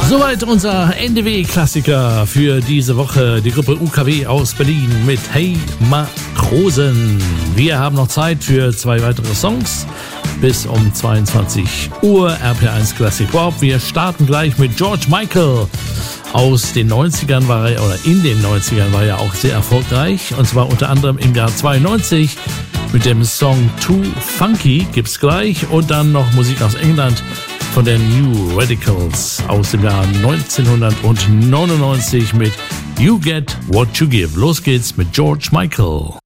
Soweit unser NDW-Klassiker für diese Woche. Die Gruppe UKW aus Berlin mit Hey Matrosen. Wir haben noch Zeit für 2 weitere Songs bis um 22 Uhr. RPR1 Classic Pop. Wir starten gleich mit George Michael. Aus den 90ern war er, oder in den 90ern war er auch sehr erfolgreich. Und zwar unter anderem im Jahr 92 mit dem Song Too Funky gibt's gleich. Und dann noch Musik aus England von den New Radicals aus dem Jahr 1999 mit You Get What You Give. Los geht's mit George Michael.